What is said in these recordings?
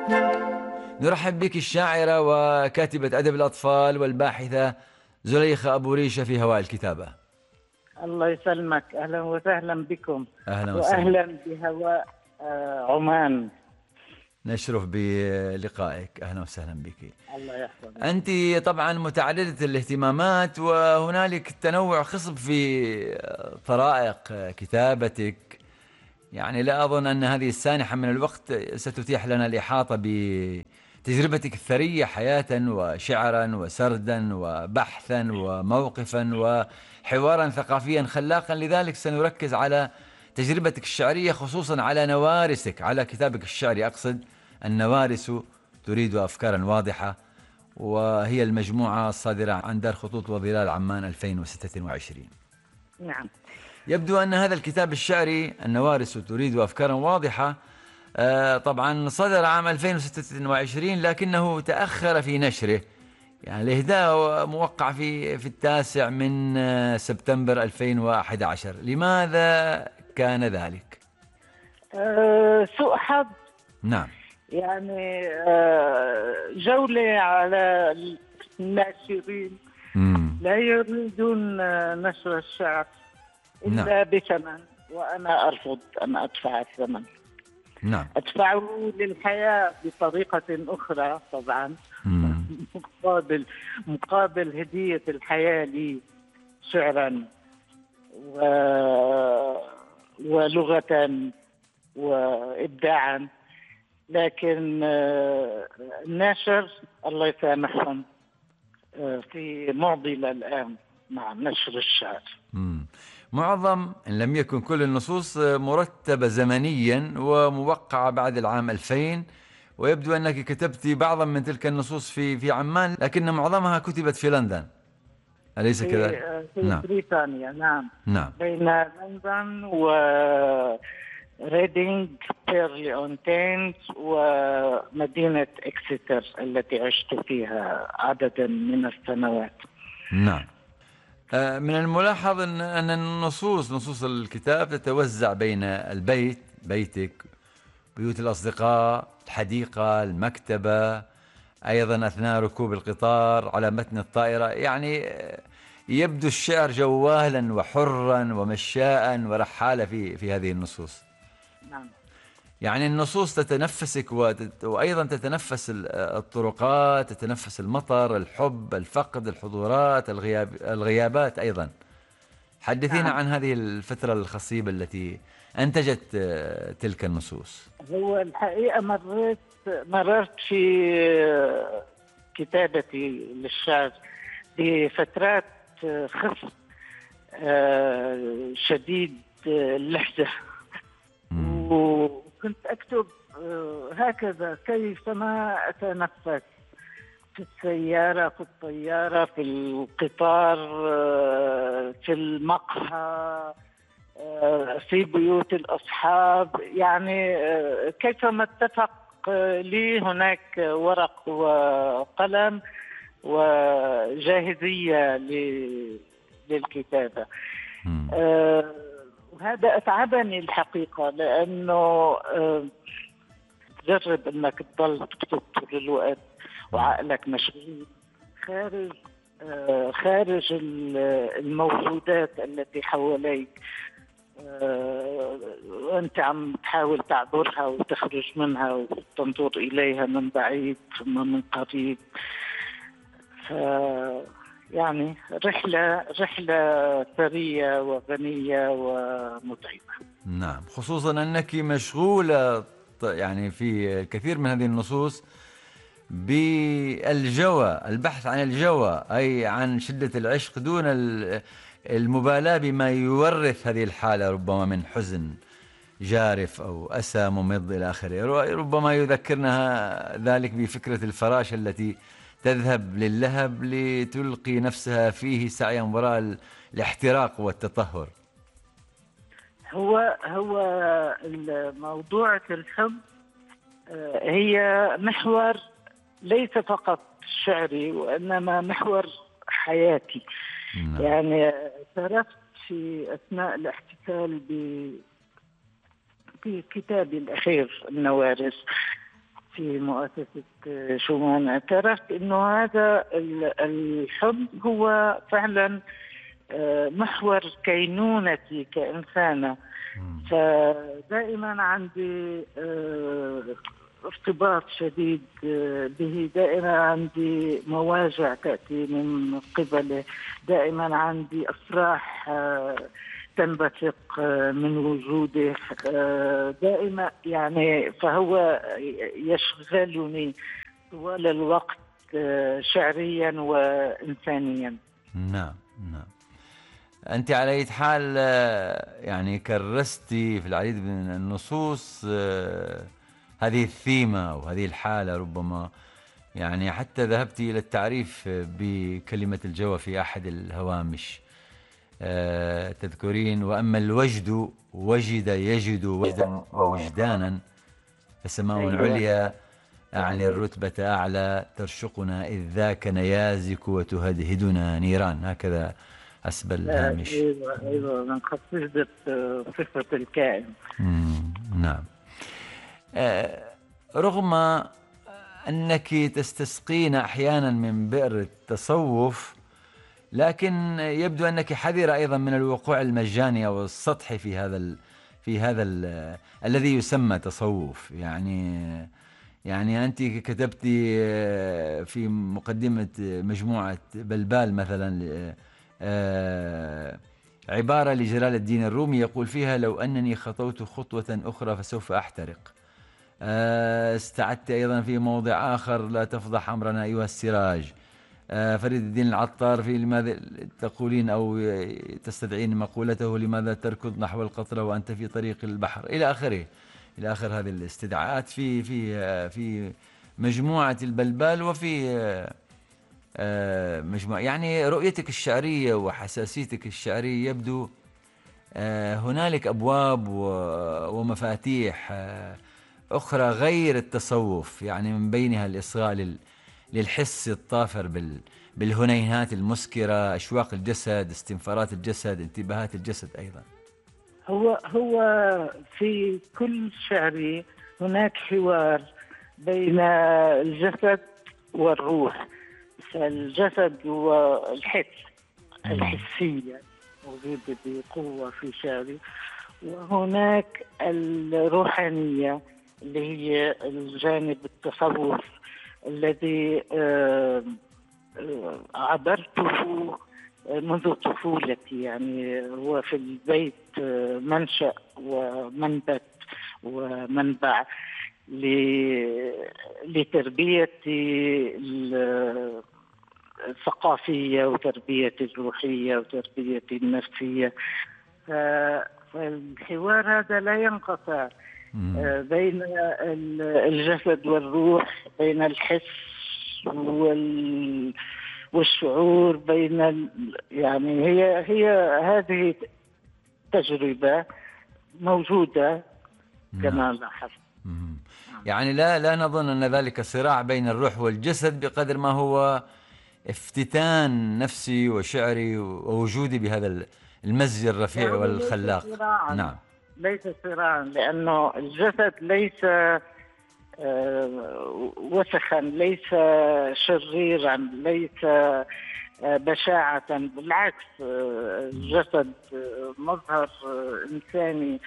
نرحب بك الشاعرة وكاتبة أدب الأطفال والباحثة زليخة أبو ريشة في هواء الكتابة. الله يسلمك، أهلا وسهلا بكم. أهلا وسهلا. وأهلا بهواء عمان. نشرف بلقائك، أهلا وسهلا بك. الله يحفظك. أنت طبعا متعددة الاهتمامات وهنالك تنوع خصب في طرائق كتابتك، يعني لا أظن أن هذه السانحة من الوقت ستتيح لنا الإحاطة بتجربتك الثرية حياة وشعرا وسردا وبحثا وموقفا وحوارا ثقافيا خلاقا، لذلك سنركز على تجربتك الشعرية، خصوصا على نوارسك، على كتابك الشعري أقصد. النوارس تريد أفكارا واضحة، وهي المجموعة الصادرة عن دار خطوط وظلال عمان 2026. نعم. يبدو أن هذا الكتاب الشعري النوارس تريد أفكارا واضحة طبعا صدر عام 2026، لكنه تأخر في نشره، يعني الإهداء موقع في 9 من سبتمبر 2011. لماذا كان ذلك؟ سوء حظ. نعم. يعني جولة على الناشرين لا يريدون نشر الشعر إلا نعم. بثمن، وأنا أرفض أن أدفع الثمن. نعم. أدفعه للحياة بطريقة أخرى طبعا. مقابل هدية الحياة لي شعرا ولغة وإبداعا، لكن الناشر الله يسامحهم في معضلة الآن مع نشر الشعر. معظم إن لم يكن كل النصوص مرتبة زمنيا وموقعة بعد العام 2000، ويبدو أنك كتبت بعضا من تلك النصوص في عمان، لكن معظمها كتبت في لندن، أليس كذلك؟ في نعم. بريطانيا. نعم. نعم. بين لندن وريدينغ، بيرلي أون تيمز، ومدينة إكستر التي عشت فيها عددا من السنوات. نعم. من الملاحظ أن نصوص الكتاب تتوزع بين البيت، بيتك، بيوت الأصدقاء، الحديقة، المكتبة، أيضا أثناء ركوب القطار، على متن الطائرة، يعني يبدو الشعر جوالا وحرا ومشاء ورحالة في هذه النصوص. نعم. يعني النصوص تتنفسك وأيضا تتنفس الطرقات، تتنفس المطر، الحب، الفقد، الحضورات، الغيابات أيضا. حدثينا نعم. عن هذه الفترة الخصيبة التي أنتجت تلك النصوص. هو الحقيقة مررت في كتابتي للشعر بفترات خصب شديد اللحظة، وكنت أكتب هكذا كيفما أتنفس، في السيارة، في الطيارة، في القطار، في المقهى، في بيوت الأصحاب، يعني كيفما اتفق لي هناك ورق وقلم وجاهزية للكتابة. وهذا أتعبني الحقيقة، لأنه جرب أنك تضل تكتب طول الوقت وعقلك مشغول خارج الموجودات التي حواليك، وأنت عم تحاول تعبرها وتخرج منها وتنظر إليها من بعيد ثم من قريب. يعني رحلة ثرية وغنية ومتعبة. نعم، خصوصا أنك مشغولة يعني في الكثير من هذه النصوص بالجوى، البحث عن الجوى، أي عن شدة العشق دون المبالاة بما يورث هذه الحالة، ربما من حزن جارف أو أسى ممض إلى آخره. ربما يذكرنا ذلك بفكرة الفراشة التي تذهب للهب لتلقي نفسها فيه سعيا وراء الاحتراق والتطهر. هو موضوع الحب هي محور ليس فقط شعري، وإنما محور حياتي. يعني اعترفت في أثناء الاحتفال بكتابي الأخير النوارس في مؤسسة شومان، اعترفت إنه هذا الحب هو فعلا محور كينونتي كإنسانة. فدائما عندي ارتباط شديد به، دائما عندي مواجع تأتي من قبله، دائما عندي أفراح تنبثق من وجوده دائما، يعني فهو يشغلني طوال الوقت شعريا وإنسانيا. نعم نعم. أنت على أي حال يعني كرستي في العديد من النصوص هذه الثيمة وهذه الحالة، ربما يعني حتى ذهبت إلى التعريف بكلمة الجوى في أحد الهوامش. تذكرين: وأما الوجد وجد يجد وجدا ووجدانا، فسماء عليا أعلى الرتبة أعلى ترشقنا إذ ذاك نيازك وتهدهدنا نيران. هكذا حسب الهامش. أيوة من قد وجدت صفة الكائن. نعم. رغم أنك تستسقين أحيانا من بئر التصوف، لكن يبدو أنك حذرة أيضا من الوقوع المجاني أو السطحي في هذا الذي يسمى تصوف. يعني أنت كتبت في مقدمة مجموعة بلبال مثلا عبارة لجلال الدين الرومي يقول فيها: لو أنني خطوت خطوة أخرى فسوف أحترق. استعدت أيضا في موضع آخر: لا تفضح أمرنا أيها السراج. فريد الدين العطار في لماذا تقولين أو تستدعين مقولته: لماذا تركض نحو القطرة وأنت في طريق البحر، إلى آخره، إلى آخر هذه الاستدعاءات في مجموعة البلبال وفي مجموعة. يعني رؤيتك الشعرية وحساسيتك الشعرية يبدو هنالك أبواب ومفاتيح أخرى غير التصوف، يعني من بينها الإصغاء للحس الطافر بالهنيهات المسكرة، أشواق الجسد، استنفارات الجسد، انتباهات الجسد أيضا. هو في كل شعري هناك حوار بين الجسد والروح. فالجسد والحس الحسية موجودة بقوة في شعري، وهناك الروحانية اللي هي الجانب التصوف الذي عبرته منذ طفولتي. يعني هو في البيت منشأ ومنبت ومنبع لتربيتي الثقافية وتربيتي الروحية وتربيتي النفسية. فالحوار هذا لا ينقطع بين الجسد والروح، بين الحس والشعور، بين يعني هي هذه تجربة موجودة كما لاحظت. يعني لا نظن أن ذلك صراع بين الروح والجسد بقدر ما هو افتتان نفسي وشعري ووجودي بهذا المزج الرفيع والخلاق. نعم، ليس صراعا، لأنه الجسد ليس وسخا، ليس شريرا، ليس بشاعة. بالعكس، الجسد مظهر إنساني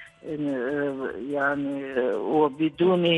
يعني، وبدونه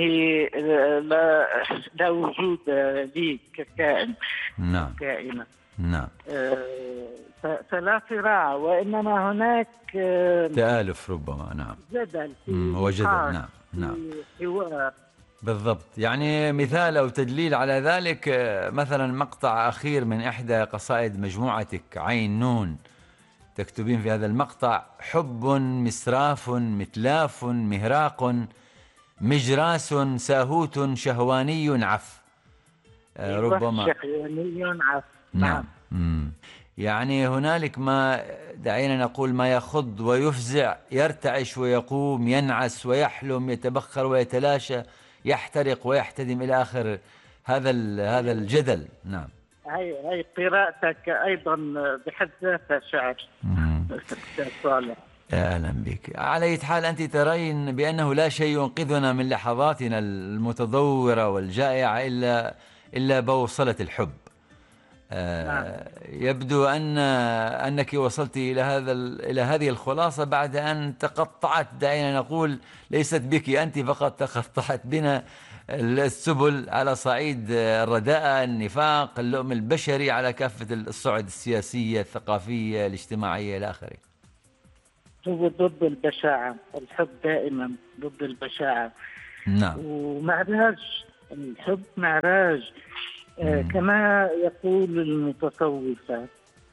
لا وجود لي ككائن. نعم كائنة. نعم. فلا صراع، وإنما هناك تآلف ربما. نعم، جدل وجدل. نعم نعم، حوار. بالضبط. يعني مثال أو تدليل على ذلك مثلا مقطع أخير من إحدى قصائد مجموعتك عين نون، تكتبين في هذا المقطع: حب مسراف متلاف مهراق مجراس ساهوت شهواني عف. ربما شهواني عف. نعم. يعني هنالك ما دعينا نقول ما يخض ويفزع، يرتعش ويقوم، ينعس ويحلم، يتبخر ويتلاشى، يحترق ويحتدم، إلى آخر هذا الجدل. نعم. هي قراءتك أيضا بحد ذاتها شعر. صالح. يا أهلا بك. على أي حال أنت ترين بأنه لا شيء ينقذنا من لحظاتنا المتضورة والجائعة إلا بوصلة الحب. نعم. يبدو أنك وصلت إلى هذه الخلاصة بعد أن تقطعت، دعينا نقول ليست بك أنت فقط، تقطعت بنا السبل على صعيد الرداءة، النفاق، اللؤم البشري على كافة الصعد، السياسية، الثقافية، الاجتماعية إلى آخره. هو ضد البشاعة، الحب دائما ضد البشاعة. نعم. ومعراج الحب معراج، كما يقول المتصوفة،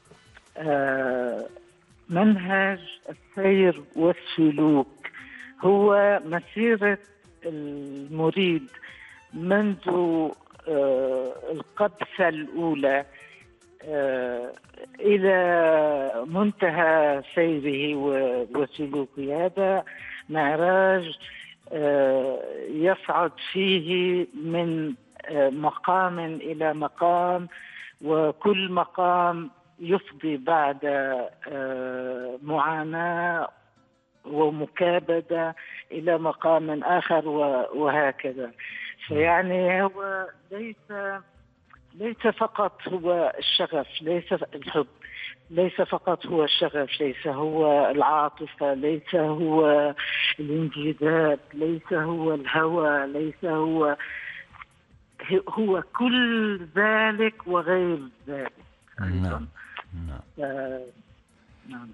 منهج السير والسلوك هو مسيرة المريد منذ القبسة الأولى إلى منتهى سيره وسلوكه. هذا معراج يصعد فيه من مقام إلى مقام، وكل مقام يفضي بعد معاناة ومكابدة إلى مقام آخر، وهكذا. فيعني هو ليس فقط هو الشغف، ليس الحب، ليس فقط هو الشغف، ليس هو العاطفة، ليس هو الانجذاب، ليس هو الهوى، ليس هو كل ذلك وغير ذلك أيضا. نعم. نعم.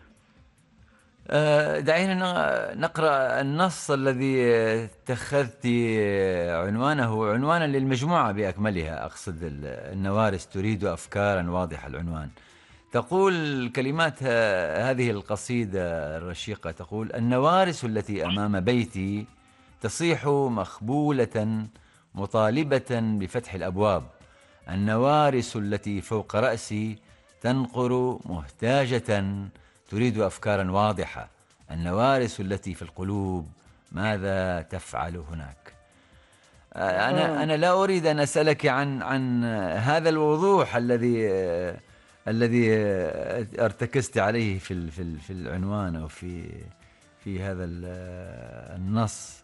دعينا نقرأ النص الذي اتخذت عنوانه عنوانا للمجموعة بأكملها، أقصد النوارس تريد أفكارا واضحة. العنوان تقول كلمات هذه القصيدة الرشيقة، تقول: النوارس التي أمام بيتي تصيح مخبولة مطالبة بفتح الأبواب، النوارس التي فوق رأسي تنقر مهتاجة تريد أفكارا واضحة، النوارس التي في القلوب ماذا تفعل هناك؟ أنا لا أريد أن أسألك عن هذا الوضوح الذي ارتكزت عليه في العنوان أو في هذا النص.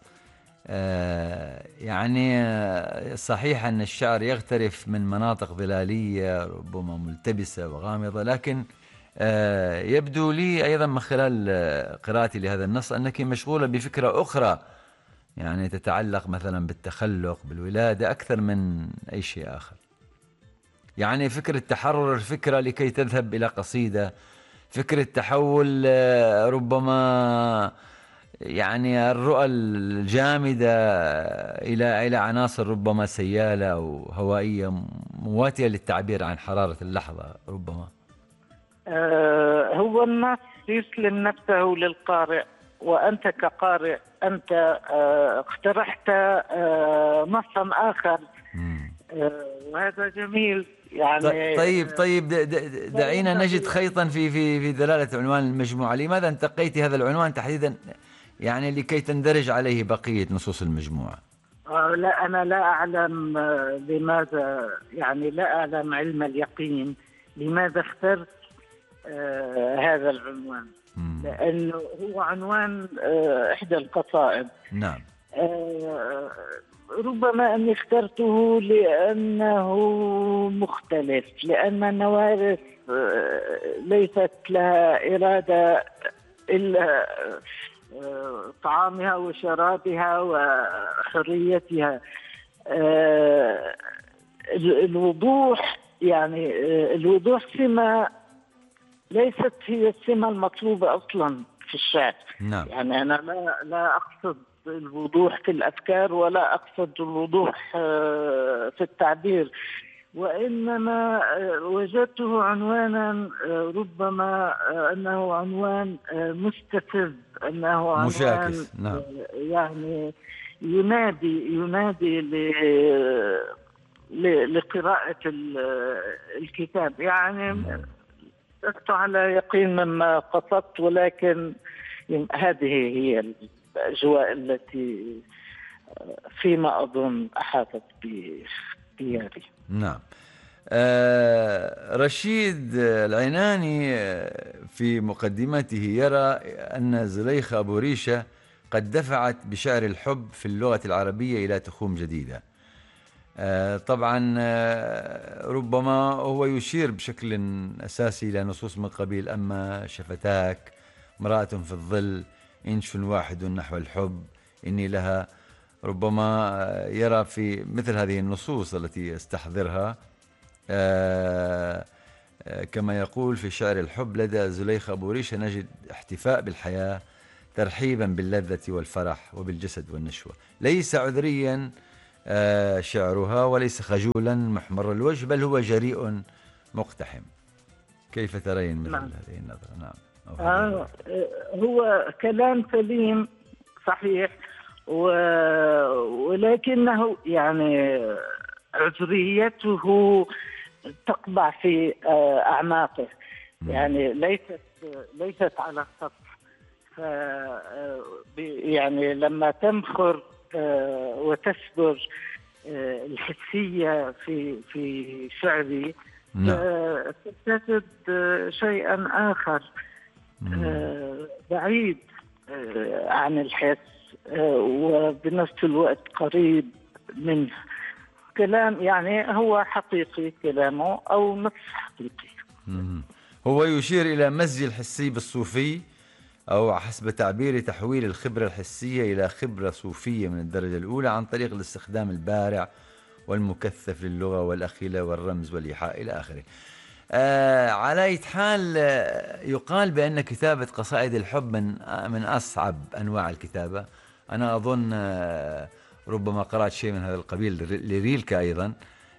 يعني صحيح أن الشعر يغترف من مناطق ظلالية ربما ملتبسة وغامضة، لكن يبدو لي أيضا من خلال قراءتي لهذا النص أنك مشغولة بفكرة أخرى، يعني تتعلق مثلا بالتخلق، بالولادة، أكثر من أي شيء آخر. يعني فكرة تحرر الفكرة لكي تذهب إلى قصيدة، فكرة تحول ربما يعني الرؤى الجامدة إلى عناصر ربما سيالة أو هوائية مواتية للتعبير عن حرارة اللحظة ربما. هو النص يسلم نفسه للقارئ، وأنت كقارئ أنت اقترحت نصا آخر، وهذا جميل. يعني طيب دعينا نجد خيطا في دلالة عنوان المجموعة. لماذا انتقيت هذا العنوان تحديدا، يعني لكي تندرج عليه بقية نصوص المجموعة؟ لا، أنا لا أعلم لماذا، يعني لا أعلم علم اليقين لماذا اخترت هذا العنوان، لأنه هو عنوان إحدى القصائد. نعم. ربما أني اخترته لأنه مختلف، لأن النوارس ليست لها إرادة إلا طعامها وشرابها وحريتها. الوضوح، يعني الوضوح سمة ليست هي السمة المطلوبة أصلا في الشعر. نعم. يعني أنا لا أقصد الوضوح في الأفكار، ولا أقصد الوضوح في التعبير، وإنما وجدته عنوانا ربما أنه عنوان مستفز، أنه عنوان مشاكس. نعم. يعني ينادي لقراءة الكتاب. يعني لست على يقين مما قصدت، ولكن هذه هي الأجواء التي فيما أظن أحاطت باختياري. نعم. رشيد العناني في مقدمته يرى أن زليخة أبو ريشة قد دفعت بشعر الحب في اللغة العربية إلى تخوم جديدة. طبعا ربما هو يشير بشكل أساسي إلى نصوص من قبيل أما شفتاك، امرأة في الظل، إنش واحد نحو الحب، إني لها. ربما يرى في مثل هذه النصوص التي استحضرها كما يقول في شعر الحب: لدى زليخة أبو ريشة نجد احتفاء بالحياة، ترحيبا باللذة والفرح وبالجسد والنشوة. ليس عذريا شعرها، وليس خجولا محمر الوجه، بل هو جريء مقتحم. كيف ترين مثل هذه النظرة؟ نعم. هو كلام سليم صحيح، ولكنه يعني عذريته تقبع في أعماقه، يعني ليست على السطح. يعني لما تنخر وتسبر الحسية في شعري تجد شيئا آخر بعيد عن الحس وبنفس الوقت قريب منه. كلام يعني هو حقيقي كلامه أو نص حقيقي. هو يشير إلى مزج الحسي بالصوفي، أو حسب تعبير تحويل الخبرة الحسية إلى خبرة صوفية من الدرجة الأولى عن طريق الاستخدام البارع والمكثف للغة والأخيلة والرمز والإيحاء إلى آخره. على أي حال يقال بأن كتابة قصائد الحب من أصعب أنواع الكتابة. أنا أظن ربما قرأت شيء من هذا القبيل لريلكا أيضا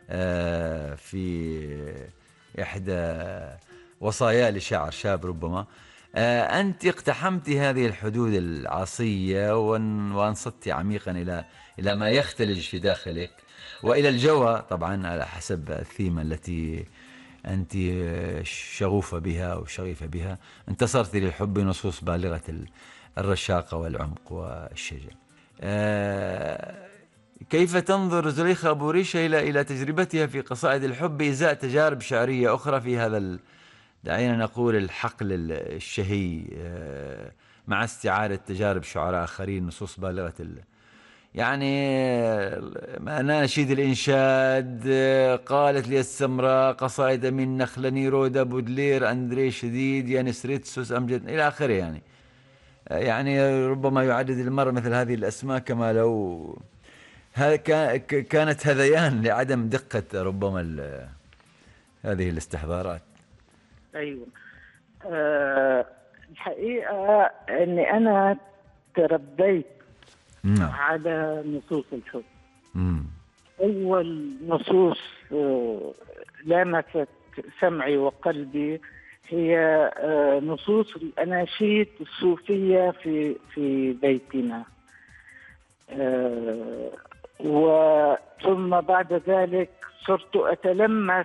في إحدى وصايا لشاعر شاب ربما. أنت اقتحمت هذه الحدود العصية وانصت عميقا إلى ما يختلج في داخلك وإلى الجوى، طبعا على حسب الثيمة التي أنت شغوفة بها أو شغيفة بها. انتصرت للحب نصوص بالغة الرشاقة والعمق والشجن. كيف تنظر زليخة أبو ريشة إلى تجربتها في قصائد الحب إزاء تجارب شعرية أخرى في هذا دعينا نقول الحقل الشهي، مع استعارة تجارب شعراء آخرين نصوص بالغة يعني أناشيد الإنشاد، قالت لي السمراء، قصائد من نخل، نيرودا، بودلير، أندري شديد، يانس ريتسوس، أمجد إلى آخره. يعني ربما يعدد المرء مثل هذه الأسماء كما لو كانت هذيان لعدم دقة ربما هذه الاستحضارات. أيوة. الحقيقة أني أنا تربيت على نصوص الحب. أول نصوص لامست سمعي وقلبي هي نصوص الأناشيد الصوفية في بيتنا، وثم بعد ذلك صرت أتلمس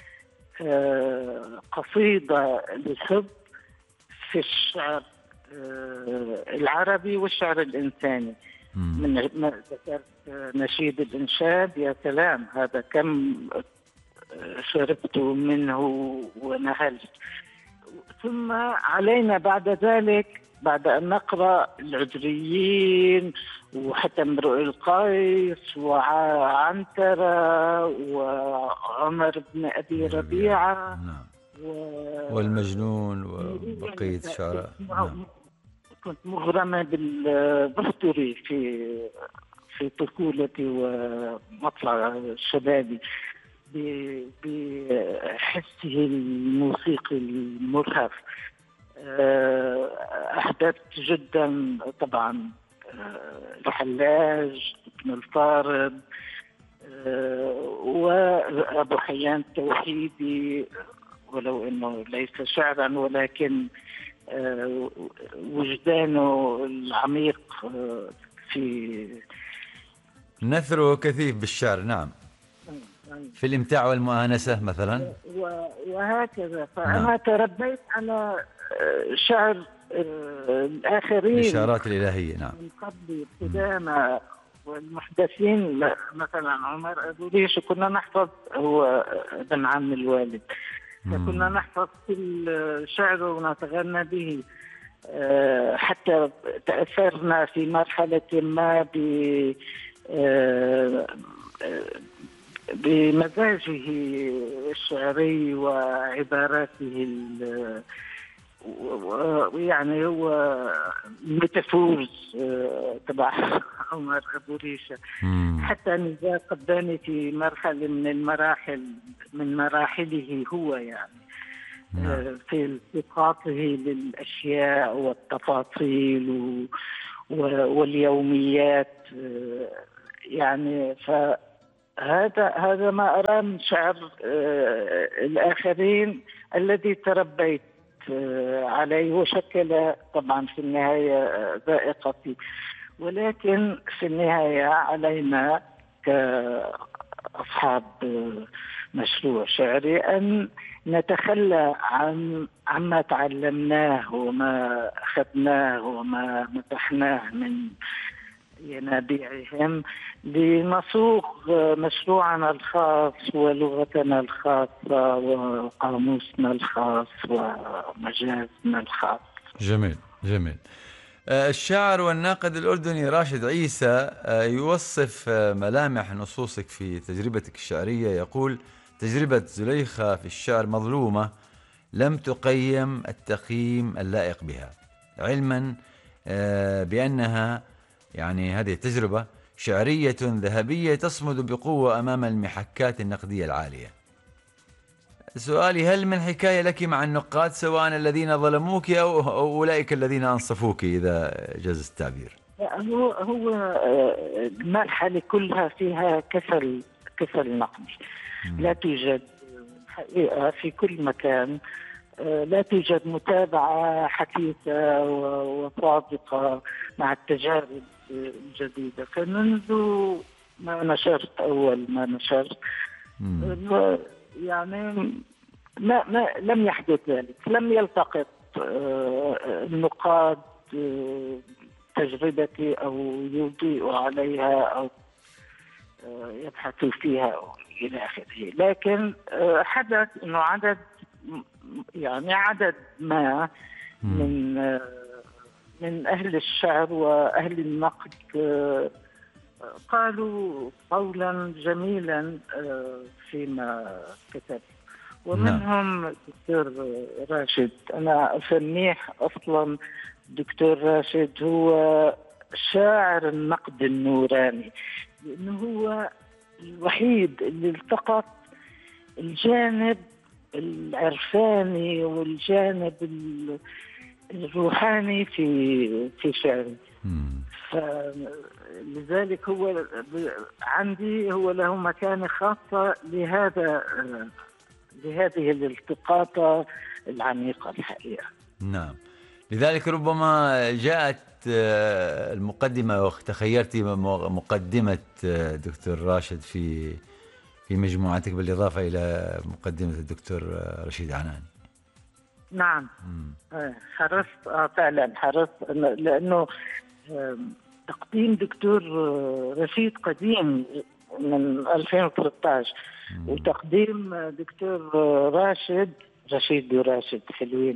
قصيدة للحب في الشعر العربي والشعر الإنساني. من ذكرت نشيد الإنشاد، يا سلام، هذا كم شربت منه ونهلت. ثم علينا بعد ذلك، بعد أن نقرأ العذريين وحتى امرؤ القيس وعنترة وعمر بن أبي ربيعة والمجنون وبقية الشعراء. كنت مغرمة بالبستوري في طفولتي ومطلع شبابي بحسه الموسيقي المرهف. أحببت جدا طبعا الحلاج، ابن الفارض، وأبو حيان التوحيدي، ولو أنه ليس شعرا ولكن وجدانه العميق في نثره كثيف بالشعر. نعم، في الإمتاع والمؤانسة مثلا وهكذا. فأنا تربيت على شعر الآخرين، الإشارات الإلهية. نعم، من قبل ابتداء والمحدثين مثلا عمر أبو ريش كنا نحفظ، هو ابن عم الوالد، فكنا نحفظ كل شعره ونتغنى به. حتى تأثرنا في مرحلة ما بمزاجه الشعري وعباراته ويعني هو ميتافورز تبع عمر أبو ريشة. حتى نزار قباني في مرحلة من مراحله هو يعني في التقاطه للأشياء والتفاصيل واليوميات يعني. هذا ما أرى من شعر الآخرين الذي تربيت عليه وشكل طبعا في النهاية ذائقتي. ولكن في النهاية علينا كأصحاب مشروع شعري أن نتخلى عما تعلمناه وما أخذناه وما مدحناه من ينابيعهم لنصوغ مشروعنا الخاص ولغتنا الخاصة وقاموسنا الخاص ومجازنا الخاص. جميل جميل. الشاعر والناقد الأردني راشد عيسى يوصف ملامح نصوصك في تجربتك الشعرية، يقول: تجربة زليخة في الشعر مظلومة، لم تقيم التقييم اللائق بها، علما بأنها يعني هذه التجربة شعرية ذهبية تصمد بقوة أمام المحكات النقدية العالية. سؤالي: هل من حكاية لك مع النقاد، سواء الذين ظلموك أو أولئك الذين أنصفوك، إذا جاز التعبير؟ هو المرحلة كلها فيها كسل نقدي. لا توجد حقيقة في كل مكان، لا توجد متابعة حثيثة وصادقة مع التجارب الجديدة. فمنذ ما نشرت أول ما نشرت يعني لم يحدث ذلك، لم يلتقط النقاد تجربتي أو يضيء عليها أو يبحثوا فيها إلى آخره. لكن حدث أنه عدد ما من أهل الشعر وأهل النقد قالوا قولا جميلا فيما كتب، ومنهم الدكتور راشد. أنا أسميه أصلا دكتور راشد هو شاعر النقد النوراني، لأنه هو الوحيد اللي التقط الجانب العرفاني والجانب الروحاني في شعره. فلذلك هو عندي هو له مكانة خاصة لهذه الالتقاطة العميقة الحقيقة. نعم، لذلك ربما جاءت المقدمة وتخيرت مقدمة دكتور راشد في مجموعتك، بالإضافة إلى مقدمة الدكتور رشيد عنان. نعم. حرصت فعلا حرصت، لأنه تقديم دكتور رشيد قديم من 2013 وتقديم دكتور رشيد وراشد حلوين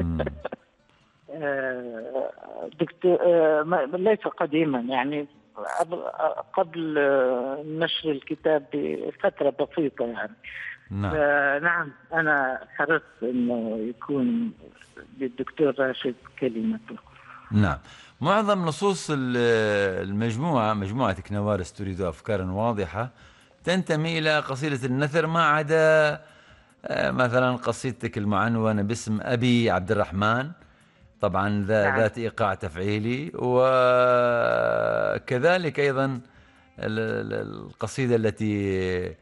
دكتور ليس قديما، يعني قبل نشر الكتاب بفترة بسيطة يعني. نعم أنا حرصت أنه يكون للدكتور راشد كلمته. نعم. معظم نصوص مجموعتك نوارس تريد أفكارا واضحة تنتمي إلى قصيدة النثر، ما عدا مثلا قصيدتك المعنونة باسم أبي عبد الرحمن، طبعا ذات إيقاع تفعيلي، وكذلك أيضا القصيدة التي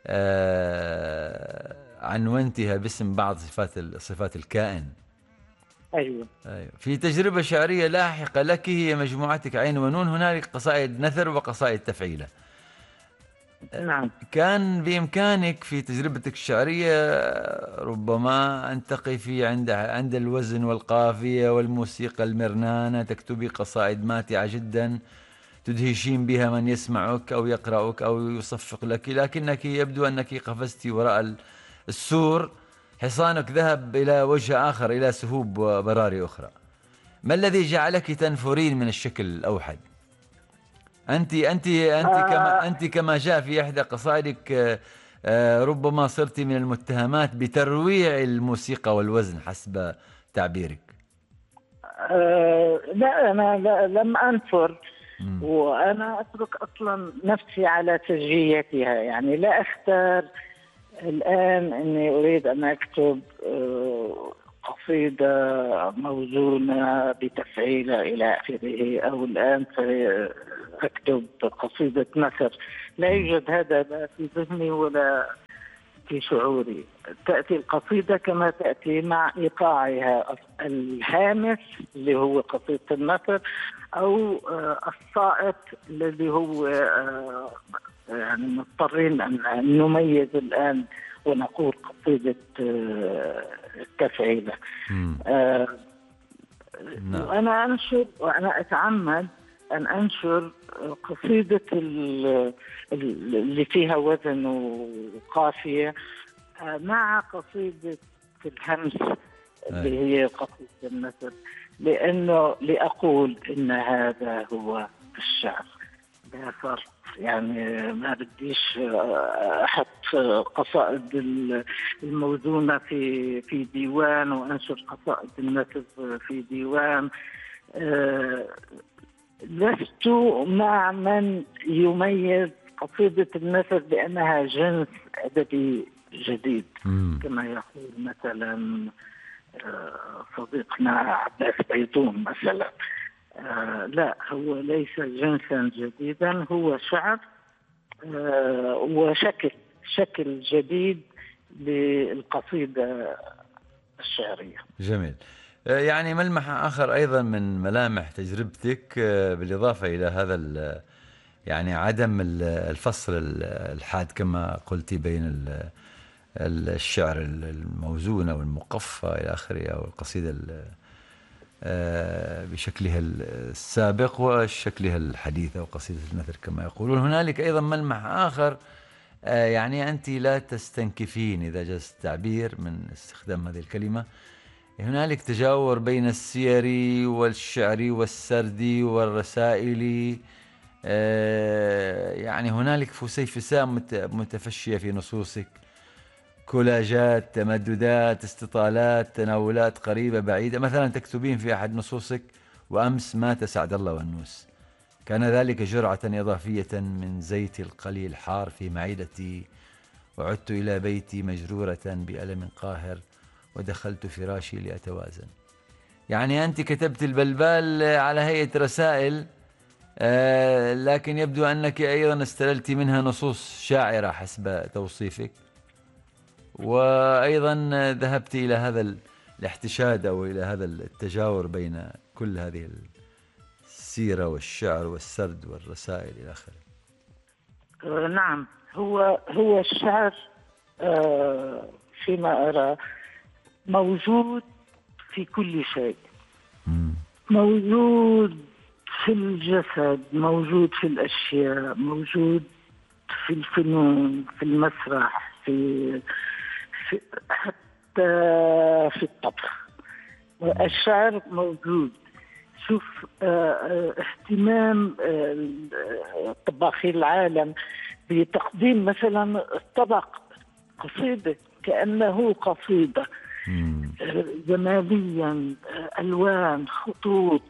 عنونتها باسم بعض صفات الكائن. أيوة. في تجربة شعرية لاحقة لك هي مجموعتك عين ونون، هنالك قصائد نثر وقصائد تفعيلة. نعم. كان بإمكانك في تجربتك الشعرية ربما أن تقفي عند الوزن والقافية والموسيقى المرنانة، تكتبي قصائد ماتعة جدا تدهشين بها من يسمعك أو يقرأك أو يصفق لك، لكنك يبدو أنك قفزت وراء السور، حصانك ذهب إلى وجه آخر، إلى سهوب وبراري أخرى. ما الذي جعلك تنفرين من الشكل الأوحد؟ أنت كما جاء في إحدى قصائدك، ربما صرت من المتهمات بترويع الموسيقى والوزن حسب تعبيرك. لا، أنا لم أنفر، وأنا أترك أصلا نفسي على سجيتها. يعني لا أختار الآن أني أريد أن أكتب قصيدة موزونة بتفعيلة إلى آخره، أو الآن أكتب قصيدة نثر. لا يوجد هذا لا في ذهني ولا في شعوري. تأتي القصيدة كما تأتي مع إيقاعها، الهامس اللي هو قصيدة النثر، أو الصائت الذي هو يعني مضطرين أن نميز الآن ونقول قصيدة تفعيلة. وأنا أنشر، وأنا أتعمد أن أنشر قصيدة اللي فيها وزن وقافية مع قصيدة الهمس اللي هي قصيدة النثر، لأنه لأقول إن هذا هو الشعر. لا فرق، يعني ما بديش أحط قصائد الموزونة في ديوان وأنشر قصائد النثر في ديوان. لست مع من يميز قصيدة النثر بأنها جنس أدبي جديد، كما يقول مثلا صديقنا عباس بيضون مثلا. لا، هو ليس جنسا جديدا، هو شعر وشكل جديد للقصيدة الشعرية. جميل. يعني ملمح آخر أيضا من ملامح تجربتك، بالإضافة إلى هذا يعني عدم الفصل الحاد كما قلت بين الشعر الموزون أو المقفى إلى آخره، أو القصيدة بشكلها السابق وشكلها الحديث أو قصيدة النثر كما يقولون. هنالك أيضا ملمح آخر، يعني أنت لا تستنكفين إذا جاز التعبير من استخدام هذه الكلمة. هنالك تجاور بين السيري والشعري والسردي والرسائلي، يعني هنالك فسيفساء متفشية في نصوصك، كولاجات، تمددات، استطالات، تناولات قريبة بعيدة. مثلا تكتبين في أحد نصوصك: وأمس مات سعد الله والنوس، كان ذلك جرعة إضافية من زيت القليل حار في معدتي، وعدت إلى بيتي مجرورة بألم قاهر، ودخلت فراشي لأتوازن. يعني أنت كتبت البلبال على هيئة رسائل، لكن يبدو أنك أيضا استللت منها نصوص شاعرة حسب توصيفك، وأيضا ذهبت إلى هذا الاحتشاد أو إلى هذا التجاور بين كل هذه السيرة والشعر والسرد والرسائل إلى آخره. نعم، هو الشعر فيما أرى موجود في كل شيء، موجود في الجسد، موجود في الأشياء، موجود في الفنون، في المسرح، حتى في الطبخ. الشعر موجود. شوف اهتمام طباخي العالم بتقديم مثلا الطبق قصيدة كأنه قصيدة، جماليا، ألوان، خطوط،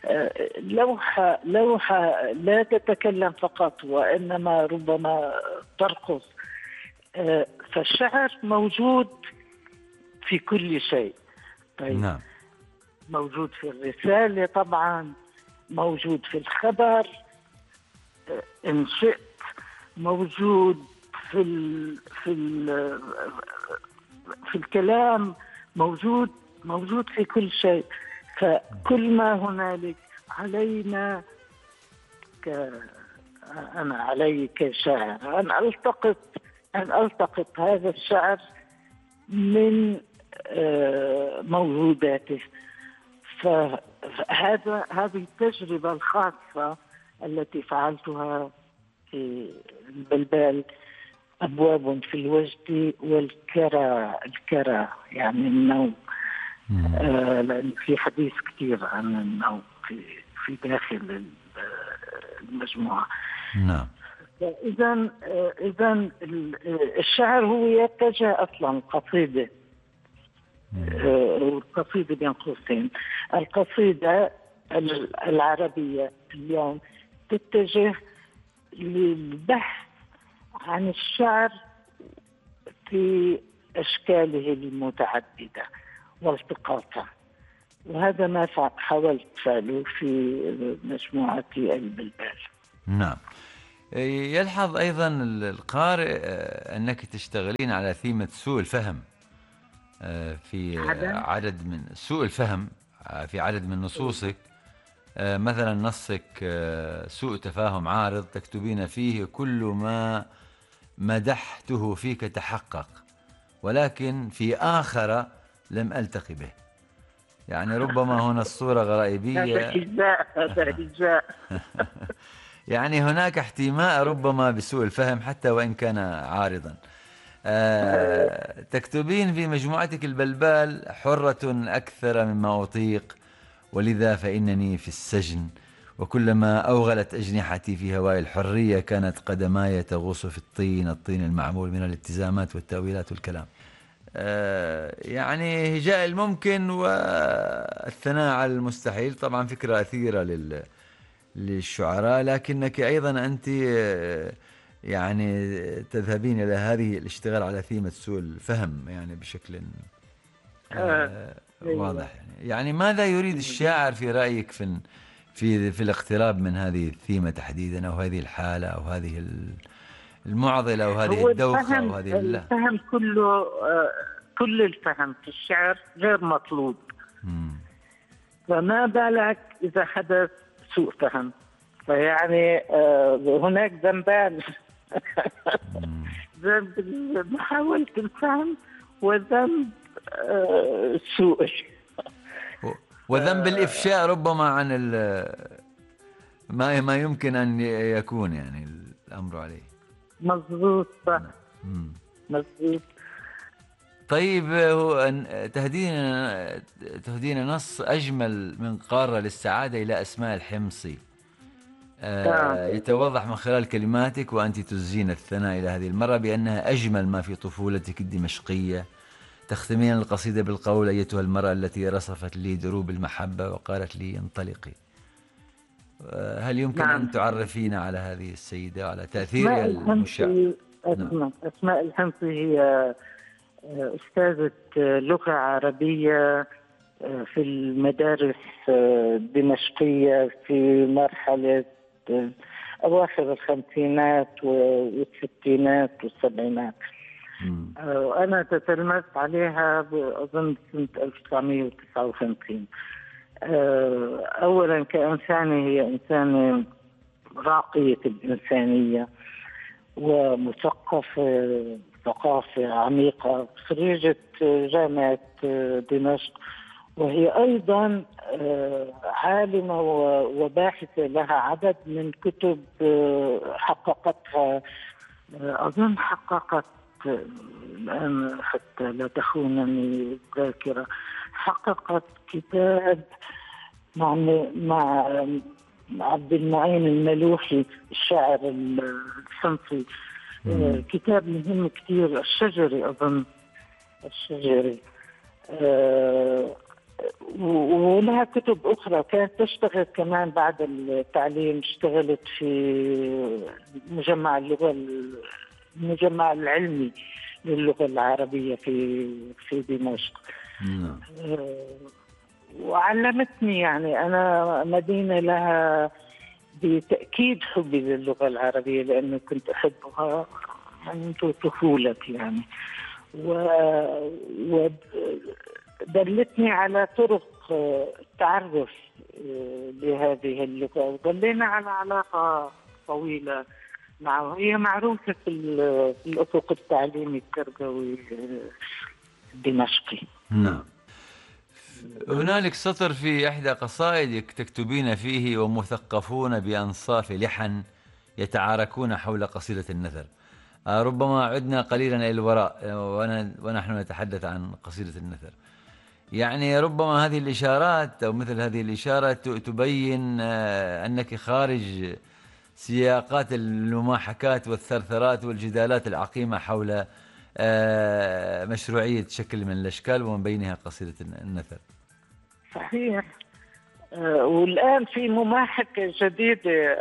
لوحة لا تتكلم فقط وإنما ربما ترقص. فالشعر موجود في كل شيء. طيب، نعم. موجود في الرسالة طبعا، موجود في الخبر إن شئت، موجود في الكلام، موجود في كل شيء. فكل ما هنالك علينا أنا علي كشاعر أن ألتقط هذا الشعر من موجوداته. هذه التجربة الخاصة التي فعلتها في البلبال أبواب في الوجد الكرى يعني النوم. لأن في حديث كثير عن النوم في داخل المجموعة. نعم. إذا الشعر هو يتجه أصلا قصيدة، القصيدة بين قوسين. القصيدة العربية اليوم تتجه للبحث عن الشعر في أشكاله المتعددة والتقاطه، وهذا ما حاولت فعله في مجموعة البلبال. نعم. يلحظ أيضا القارئ أنك تشتغلين على ثيمة سوء الفهم في عدد من سوء الفهم في عدد من نصوصك. مثلا نصك سوء تفاهم عارض تكتبين فيه: كل ما مدحته فيك تحقق ولكن في آخر لم ألتقي به. يعني ربما هنا الصورة غرائبية. هذا إجزاء. يعني هناك احتماء ربما بسوء الفهم حتى وإن كان عارضا. تكتبين في مجموعتك البلبال: حرة أكثر مما أطيق ولذا فإنني في السجن، وكلما أوغلت أجنحتي في هواء الحرية كانت قدماي تغوص في الطين المعمول من الالتزامات والتأويلات والكلام. يعني هجاء الممكن والثناء على المستحيل، طبعا فكرة أثيرة للشعراء، لكنك أيضا أنت يعني تذهبين إلى هذه الاشتغال على ثيمة سوء الفهم يعني بشكل واضح. يعني ماذا يريد الشاعر في رأيك في الاقتراب من هذه الثيمة تحديدا، أو هذه الحالة، أو هذه المعضلة، أو هذه الدوخة، أو هذه الفهم كله، كل الفهم في الشعر غير مطلوب. فما بالك إذا حدث سوء فهم؟ فيعني هناك ذنبان: ذنب محاولة الفهم وذنب سوء وذنب الإفشاء ربما عن ما يمكن أن يكون يعني الأمر عليه. مضبوط، صح. مضبوط. طيب، تهدين نص أجمل من قارة للسعادة إلى أسماء الحمصي. يتوضح من خلال كلماتك وأنت تزين الثناء إلى هذه المرة بأنها أجمل ما في طفولتك الدمشقية. تختمين القصيدة بالقول: أيتها المرأة التي رصفت لي دروب المحبة وقالت لي انطلقي. هل يمكن أن تعرفين على هذه السيدة وعلى تأثيرها المشع؟ أسماء الحمصي هي أستاذة لغة عربية في المدارس الدمشقية في مرحلة أواخر الخمسينات والستينات والسبعينات. وأنا تتلمذت عليها أظن سنة 1959. أولا كإنسانة هي إنسانة راقية الإنسانية ومثقفة ثقافة عميقة، خريجة جامعة دمشق، وهي أيضا عالمة وباحثة، لها عدد من كتب حققتها. أظن حققت الآن حتى لا تخونني الذاكرة، حققت كتاب مع عبد المعين الملوحي الشاعر الحمصي، كتاب مهم كثير، الشجري أظن، الشجري. ولها كتب أخرى. كانت تشتغل كمان بعد التعليم، اشتغلت في المجمع العلمي للغة العربية في دمشق. وعلمتني، يعني أنا مدينة لها بتأكيد حبي للغة العربية، لأنه كنت أحبها منذ طفولتي يعني. ودلتني على طرق التعرف بهذه اللغة، وظلينا على علاقة طويلة معه. هي معروفة في الأفق التعليمي التربوي الدمشقي. نعم. هنالك سطر في إحدى قصائدك تكتبين فيه: ومثقفون بأنصاف لحن يتعاركون حول قصيدة النثر. ربما عدنا قليلا إلى الوراء ونحن نتحدث عن قصيدة النثر. يعني ربما هذه الإشارات أو مثل هذه الإشارة تبين أنك خارج سياقات المماحكات والثرثرات والجدالات العقيمة حول مشروعية شكل من الأشكال ومن بينها قصيدة النثر. صحيح. والآن في مماحكة جديدة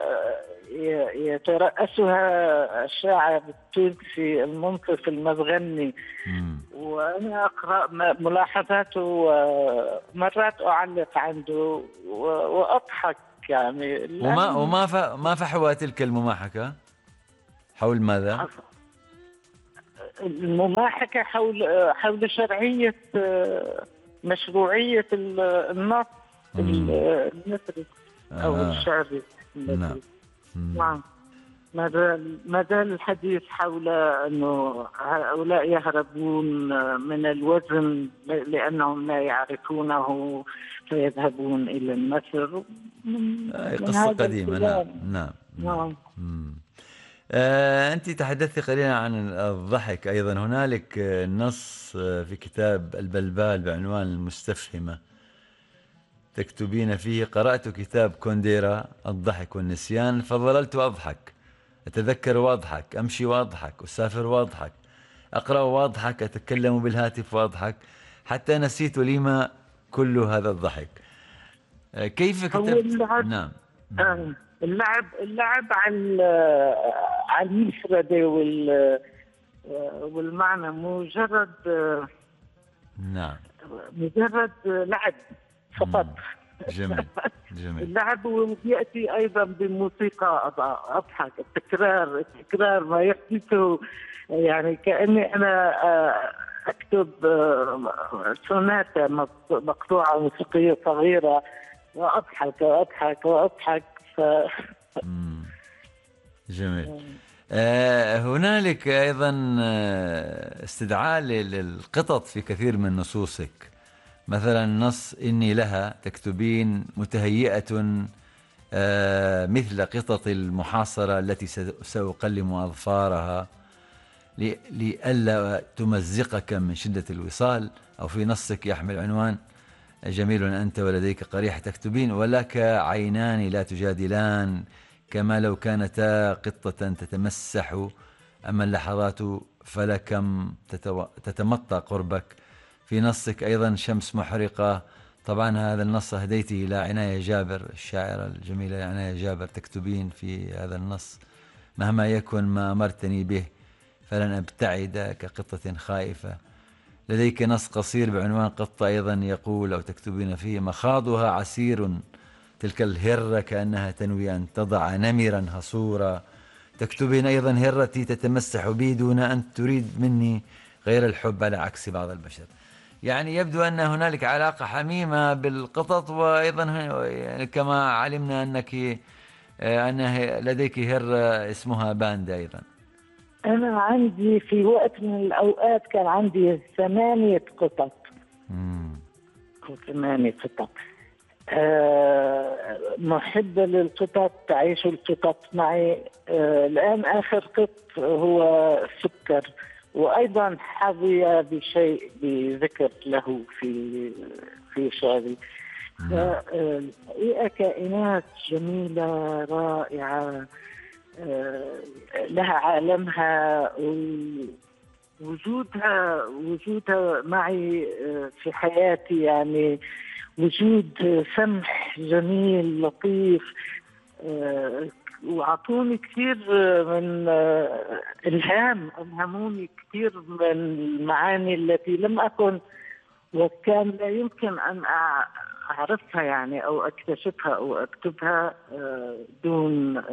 يترأسها الشاعر التونسي المنصف المزغني، وأنا أقرأ ملاحظاته ومرات أعلق عنده وأضحك يعني. ما فحوى تلك المماحكة حول ماذا؟ المماحكة حول شرعية مشروعية النص النثري أو الشعري. نعم. ما زال الحديث حول أنه هؤلاء يهربون من الوزن لأنهم لا يعرفونه فيذهبون إلى النثر. قصة قديمة. نعم. أنت تحدثت قليلا عن الضحك أيضا. هنالك نص في كتاب البلبال بعنوان المستفهمة تكتبين فيه: قرأت كتاب كونديرا الضحك والنسيان فظللت أضحك، أتذكر وأضحك، أمشي وأضحك، أسافر وأضحك، أقرأ وأضحك، أتكلم بالهاتف وأضحك، حتى نسيت لما كل هذا الضحك. كيف كتبت؟ نعم. اللعب على المفردة والمعنى، مجرد لعب فقط. جميل. اللعب ويأتي أيضا بموسيقى أضحك، التكرار ما يحدثه، يعني كأني أنا أكتب سوناتا مقطوعة موسيقية صغيرة وأضحك وأضحك وأضحك. جميل. هنالك أيضا استدعاء للقطط في كثير من نصوصك. مثلا نص إني لها تكتبين: متهيئة مثل قطط المحاصرة التي سأقلم أظفارها لئلا تمزقك من شدة الوصال. أو في نصك يحمل عنوان جميل أنت ولديك قريحة تكتبين: ولك عينان لا تجادلان كما لو كانتا قطة تتمسح، أما اللحظات فلكم تتمطى قربك. في نصك أيضا شمس محرقة. طبعا هذا النص أهديته إلى عناية جابر الشاعرة الجميلة عناية جابر. تكتبين في هذا النص: مهما يكن ما أمرتني به فلن أبتعد كقطة خائفة. لديك نص قصير بعنوان قطة أيضا يقول أو تكتبين فيه: مخاضها عسير تلك الهرة كأنها تنوي أن تضع نمرا هصورا. تكتبين أيضا: هرتي تتمسح بي دون أن تريد مني غير الحب على عكس بعض البشر. يعني يبدو أن هنالك علاقة حميمة بالقطط. وأيضا يعني كما علمنا أنه لديك هرة اسمها باندا أيضا. أنا عندي في وقت من الأوقات كان عندي 8 قطط. 8 قطط. محبة للقطط، تعيش القطط معي. الآن آخر قط هو سكر، وأيضا حظي بشيء بذكر له في شعري. الحقيقة كائنات جميلة رائعة، لها عالمها، وجودها معي في حياتي، يعني وجود سمح جميل لطيف. وعطوني كثير من ألهموني كثير من المعاني التي لم أكن وكان لا يمكن أن أعرفها، يعني أو أكتشفها أو أكتبها دون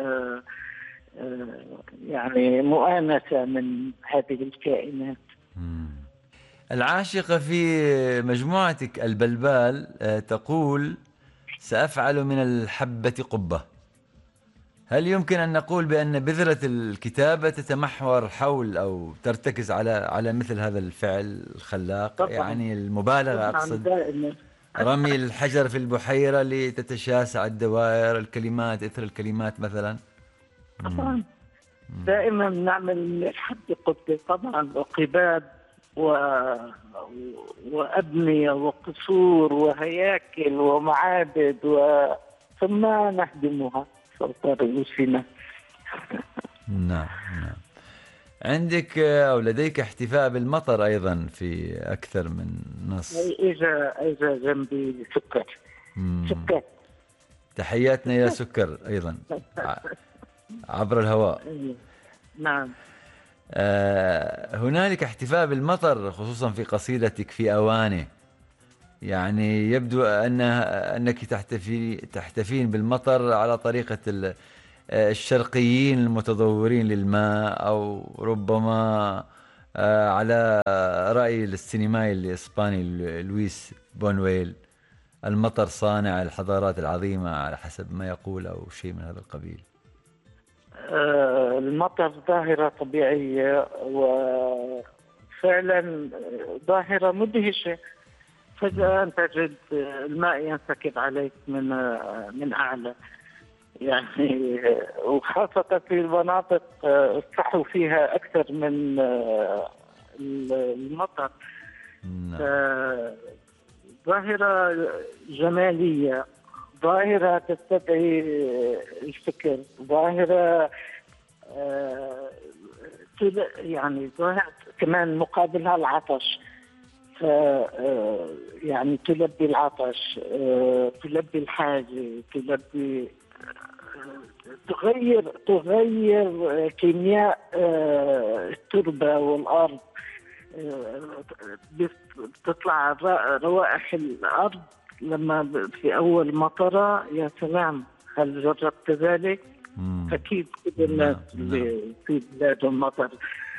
يعني مؤانسة من هذه الكائنات. العاشقة في مجموعتك البلبال تقول: سأفعل من الحبة قبة. هل يمكن أن نقول بأن بذرة الكتابة تتمحور حول أو ترتكز على مثل هذا الفعل الخلاق؟ طبعاً. يعني المبالغة أقصد. رمي الحجر في البحيرة لتتشاسع الدوائر، الكلمات إثر الكلمات مثلا. طبعا دائما نعمل حد قبة طبعا، وقباب و... وأبنية وقصور وهياكل ومعابد ثم نهدمها فوق رؤوسنا. نعم نعم. عندك أو لديك احتفاء بالمطر أيضا في أكثر من نص. إذا جنبي سكر. سكر. تحياتنا إلى سكر أيضا عبر الهواء. نعم. هنالك احتفاء بالمطر خصوصا في قصيدتك في أوانه، يعني يبدو أنك تحتفين بالمطر على طريقة الشرقيين المتضورين للماء، أو ربما على رأي السينمائي الإسباني لويس بونويل، المطر صانع الحضارات العظيمة على حسب ما يقول، أو شيء من هذا القبيل. المطر ظاهرة طبيعية وفعلا ظاهرة مدهشة. فجأة تجد الماء ينسكب عليك من أعلى، يعني وخاصة في المناطق الصحو فيها أكثر من المطر. ظاهرة جمالية، ظاهرة تستدعي الفكر، ظاهرة يعني ظاهرة كمان مقابلها العطش. يعني تلبي العطش، تلبي الحاجة، تلبي تغير كيمياء التربة والأرض. بتطلع روائح الأرض لما في أول مطرة. يا سلام، هل جربت ذلك؟ أكيد كل الناس اللي في بلادهم مطر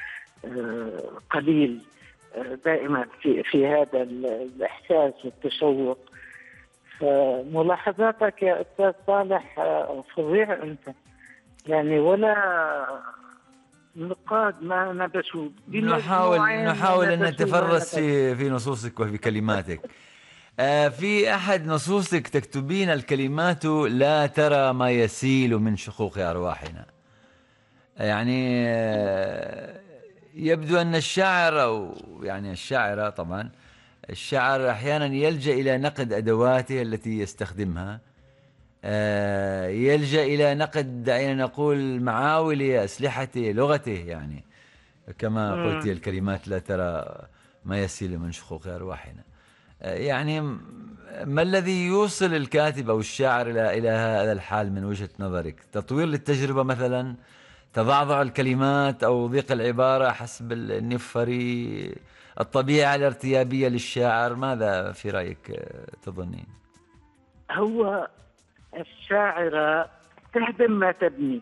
قليل دائما في هذا الإحساس والتشوق. فملاحظاتك يا أستاذ صالح فظيع أنت، يعني ولا نقاد ما أنا بشوف. نحاول أن نتفرس في نصوصك وفي كلماتك. في أحد نصوصك تكتبين: الكلمات لا ترى ما يسيل من شقوق أرواحنا. يعني يبدو أن الشاعر، أو يعني الشاعرة طبعا، الشاعر أحيانا يلجأ إلى نقد أدواته التي يستخدمها، يلجأ إلى نقد دعينا نقول معاوله، أسلحته، لغته، يعني كما قلت الكلمات لا ترى ما يسيل من شقوق أرواحنا. يعني ما الذي يوصل الكاتب أو الشاعر إلى هذا الحال من وجهة نظرك؟ تطوير للتجربة مثلا، تضعضع الكلمات، أو ضيق العبارة حسب النفري، الطبيعة الارتيابية للشاعر؟ ماذا في رأيك تظنين؟ هو الشاعرة تهدم ما تبني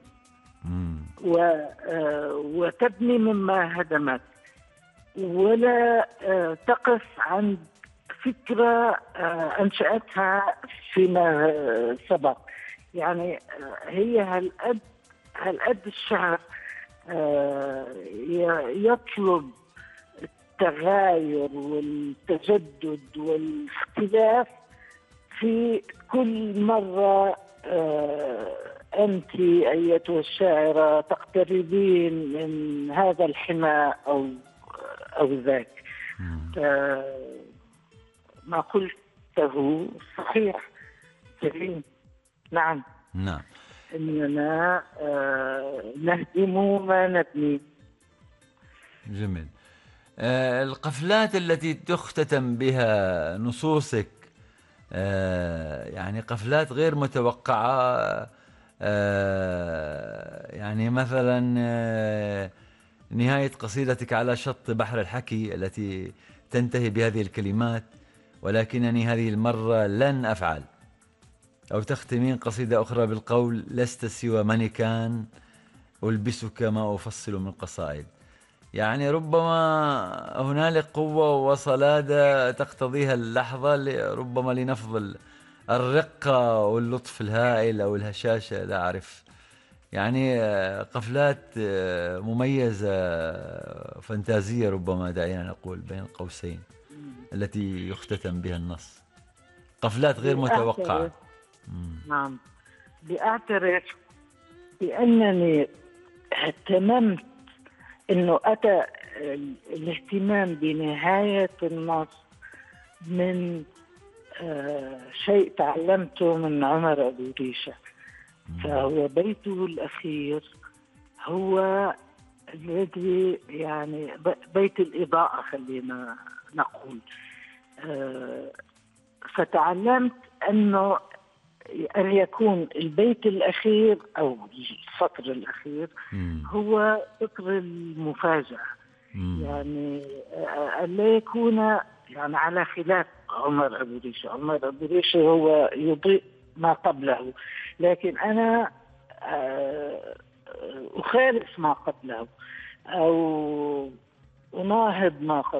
وتبني مما هدمت، ولا تقف عند فكرة أنشأتها فيما سبق. يعني هي هالقد الشعر يطلب التغاير والتجدد والاختلاف في كل مرة. أنت أيتها الشاعرة تقتربين من هذا الحماء أو ذاك. ما قلته صحيح سليم. نعم نعم. إننا نهدم ما نبني. جميل. القفلات التي تختتم بها نصوصك، يعني قفلات غير متوقعة، يعني مثلا نهاية قصيدتك على شط بحر الحكي التي تنتهي بهذه الكلمات: ولكنني هذه المرة لن أفعل. أو تختمين قصيدة أخرى بالقول: لست سوى منكان ألبسك ما أفصل من قصائد. يعني ربما هنالك قوة وصلادة تقتضيها اللحظة ربما لنفض الرقة واللطف الهائل أو الهشاشة، لا أعرف. يعني قفلات مميزة فانتازية ربما دعينا نقول بين القوسين التي يختتم بها النص. قفلات غير متوقعة. نعم، بأعترف بأنني اهتممت أنه أتى الاهتمام بنهاية النص من شيء تعلمته من عمر أبو ريشة. فهو بيته الأخير هو الذي يعني بيت الإضاءة خلينا نقول. فتعلمت أنه أن يكون البيت الأخير أو السطر الأخير هو سطر المفاجأة. يعني لا يكون يعني على خلاف عمر أبو ريشة. عمر أبو ريشة هو يضيء ما قبله، لكن أنا أخالف ما قبله أو أناهض ما قبله.